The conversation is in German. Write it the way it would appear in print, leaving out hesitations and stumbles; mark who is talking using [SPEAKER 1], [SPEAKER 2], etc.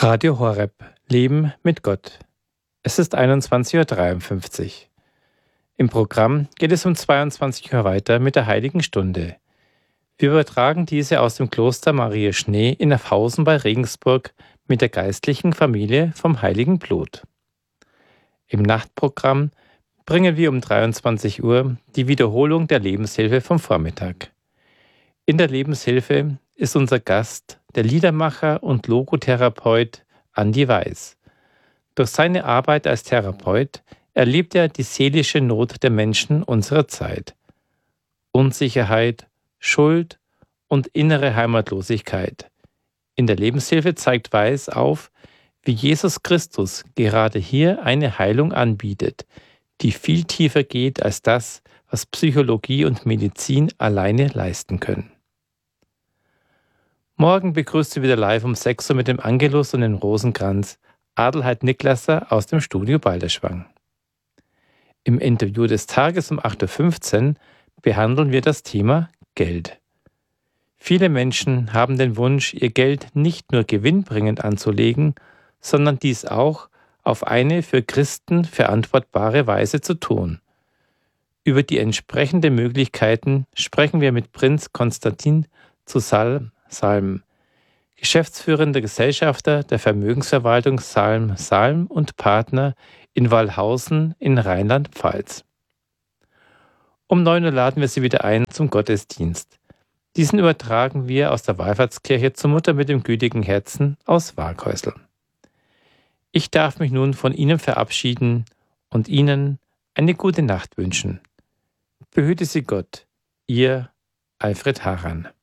[SPEAKER 1] Radio Horeb. Leben mit Gott. Es ist 21:53 Uhr. Im Programm geht es um 22 Uhr weiter mit der Heiligen Stunde. Wir übertragen diese aus dem Kloster Maria Schnee in Affhausen bei Regensburg mit der geistlichen Familie vom Heiligen Blut. Im Nachtprogramm bringen wir um 23 Uhr die Wiederholung der Lebenshilfe vom Vormittag. In der Lebenshilfe ist unser Gast der Liedermacher und Logotherapeut Andi Weiß. Durch seine Arbeit als Therapeut erlebt er die seelische Not der Menschen unserer Zeit. Unsicherheit, Schuld und innere Heimatlosigkeit. In der Lebenshilfe zeigt Weiß auf, wie Jesus Christus gerade hier eine Heilung anbietet, die viel tiefer geht als das, was Psychologie und Medizin alleine leisten können. Morgen begrüßt du wieder live um 6 Uhr mit dem Angelus und dem Rosenkranz Adelheid Niklasser aus dem Studio Balderschwang. Im Interview des Tages um 8:15 Uhr behandeln wir das Thema Geld. Viele Menschen haben den Wunsch, ihr Geld nicht nur gewinnbringend anzulegen, sondern dies auch auf eine für Christen verantwortbare Weise zu tun. Über die entsprechenden Möglichkeiten sprechen wir mit Prinz Konstantin zu Salm, geschäftsführender Gesellschafter der Vermögensverwaltung Salm und Partner in Wallhausen in Rheinland-Pfalz. Um 9 Uhr laden wir Sie wieder ein zum Gottesdienst. Diesen übertragen wir aus der Wallfahrtskirche zur Mutter mit dem gütigen Herzen aus Waaghäusl. Ich darf mich nun von Ihnen verabschieden und Ihnen eine gute Nacht wünschen. Behüte Sie Gott, Ihr Alfred Haran.